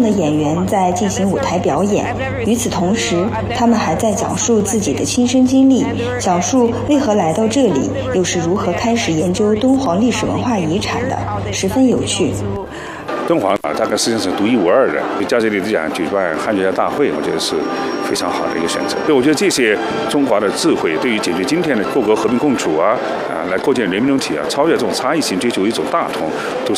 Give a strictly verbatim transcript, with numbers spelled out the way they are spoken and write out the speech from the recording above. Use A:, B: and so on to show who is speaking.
A: 的演员在进行舞台表演，与此同时，他们还在讲述自己的亲身经历，讲述为何来到这里，又是如何开始研究敦煌历史文化遗产的，十分有趣。
B: 敦煌啊，大概实际上是独一无二的。在这里讲举办汉学家大会，我觉得是非常好的一个选择。所以我觉得这些中华的智慧，对于解决今天的各国和平共处啊，啊，来构建人民共体啊，超越这种差异性，追求一种大同，都是。